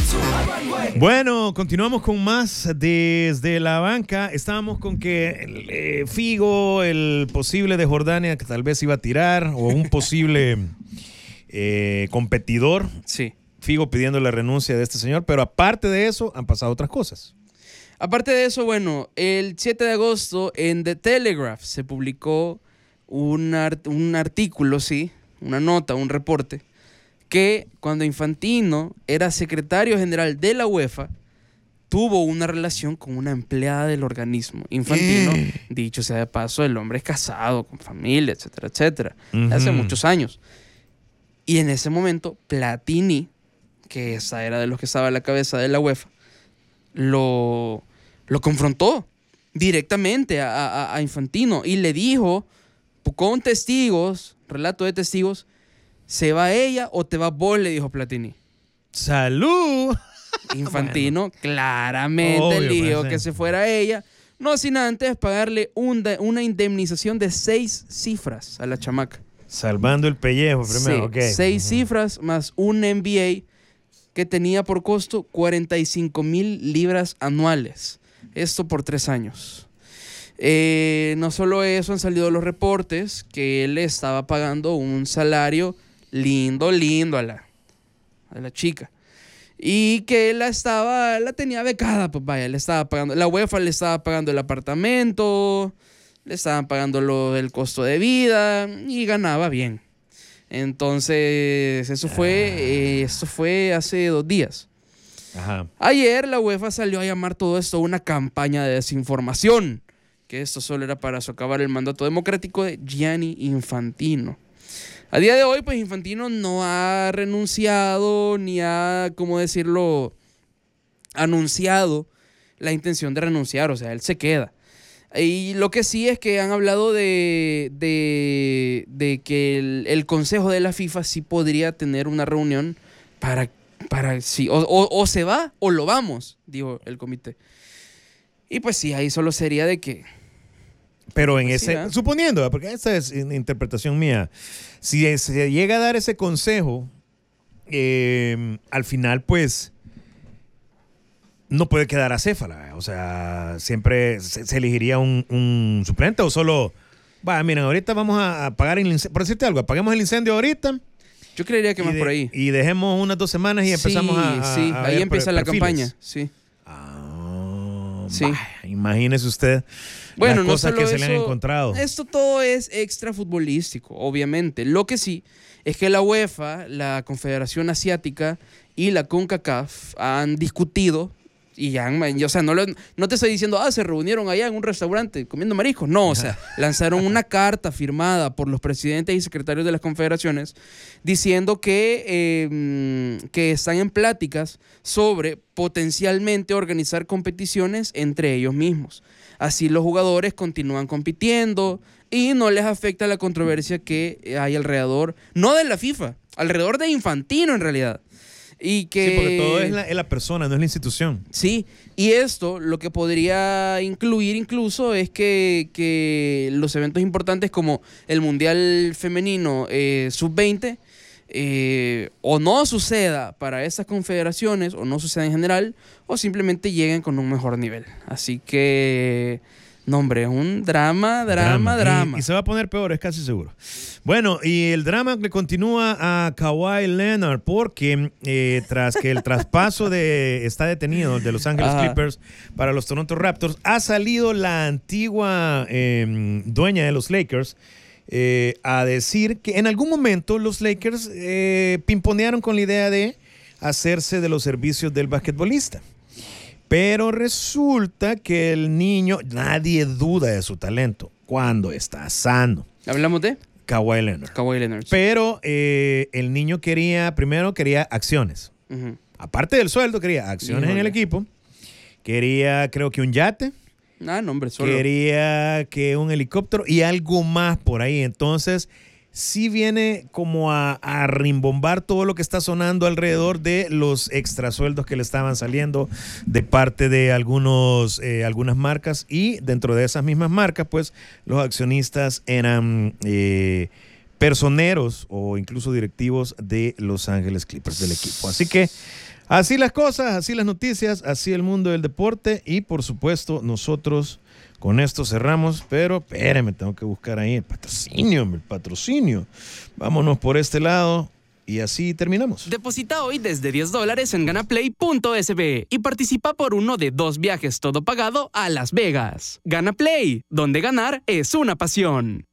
Bueno, continuamos con más desde la banca. Estábamos con que Figo, el posible de Jordania que tal vez iba a tirar, o un posible competidor. Sí. Figo pidiendo la renuncia de este señor, pero aparte de eso han pasado otras cosas. Aparte de eso, bueno, el 7 de agosto en The Telegraph se publicó un artículo, sí, una nota, un reporte, que cuando Infantino era secretario general de la UEFA, tuvo una relación con una empleada del organismo. Infantino, dicho sea de paso, el hombre es casado, con familia, etcétera, etcétera, hace muchos años. Y en ese momento, Platini, que esa era de los que estaba a la cabeza de la UEFA, lo confrontó directamente a Infantino y le dijo, con testigos, relato de testigos, ¿se va ella o te vas vos?, le dijo Platini. ¡Salud! Infantino claramente eligió que se fuera ella, no sin antes pagarle una indemnización de 6 cifras a la chamaca. Salvando el pellejo primero, Sí, ok. 6 cifras más un MBA que tenía por costo 45,000 libras anuales. Esto por 3 años. No solo eso, han salido los reportes que él le estaba pagando un salario lindo a la chica. Y que la tenía becada, pues vaya, le estaba pagando, la UEFA le estaba pagando el apartamento, le estaban pagando el costo de vida y ganaba bien. Entonces, esto fue hace 2 días. Ajá. Ayer la UEFA salió a llamar todo esto una campaña de desinformación, que esto solo era para socavar el mandato democrático de Gianni Infantino. A día de hoy, pues Infantino no ha renunciado ni ha, ¿cómo decirlo?, anunciado la intención de renunciar, o sea, él se queda. Y lo que sí es que han hablado de que el Consejo de la FIFA sí podría tener una reunión para sí, o se va o lo vamos, dijo el comité. Y pues sí, ahí solo sería de que... Pero en pues ese, sí, suponiendo, porque esa es interpretación mía, si se llega a dar ese consejo, al final pues no puede quedar acéfala. O sea, siempre se elegiría un suplente o solo, miren, ahorita vamos a apagar el incendio, por decirte algo, apaguemos el incendio ahorita. Yo creería que más por ahí. Y dejemos unas 2 semanas y empezamos Sí, a ahí ver empieza la perfiles. campaña, sí. Sí. Imagínese usted Bueno, las no cosas solo que se le han eso, encontrado. Esto todo es extra futbolístico, obviamente. Lo que sí es que la UEFA, la Confederación Asiática y la CONCACAF han discutido y o sea, no te estoy diciendo, se reunieron allá en un restaurante comiendo mariscos. No, o sea, lanzaron una carta firmada por los presidentes y secretarios de las confederaciones diciendo que están en pláticas sobre potencialmente organizar competiciones entre ellos mismos. Así los jugadores continúan compitiendo y no les afecta la controversia que hay alrededor, no de la FIFA, alrededor de Infantino en realidad. Y que, sí, porque todo es la persona, no es la institución. Sí, y esto lo que podría incluir incluso es que los eventos importantes como el Mundial Femenino Sub-20 o no suceda para esas confederaciones, o no suceda en general, o simplemente lleguen con un mejor nivel. Así que... no, hombre, es un drama. Y se va a poner peor, es casi seguro. Bueno, y el drama le continúa a Kawhi Leonard porque tras que el traspaso está detenido de Los Ángeles Clippers para los Toronto Raptors, ha salido la antigua dueña de los Lakers a decir que en algún momento los Lakers pimponearon con la idea de hacerse de los servicios del basquetbolista. Pero resulta que el niño, nadie duda de su talento cuando está sano. ¿Hablamos de? Kawhi Leonard. Kawhi Leonard. Sí. Pero el niño primero quería acciones. Aparte del sueldo, quería acciones en el equipo. Quería, creo que un yate. No, hombre, solo. Quería que un helicóptero y algo más por ahí. Entonces... sí viene como a rimbombar todo lo que está sonando alrededor de los extrasueldos que le estaban saliendo de parte de algunas marcas, y dentro de esas mismas marcas, pues los accionistas eran personeros o incluso directivos de Los Ángeles Clippers del equipo. Así que Así las cosas, así las noticias, así el mundo del deporte y por supuesto nosotros con esto cerramos, pero espérame, tengo que buscar ahí el patrocinio. Vámonos por este lado y así terminamos. Deposita hoy desde $10 en ganaplay.sb y participa por uno de 2 viajes todo pagado a Las Vegas. Gana Play, donde ganar es una pasión.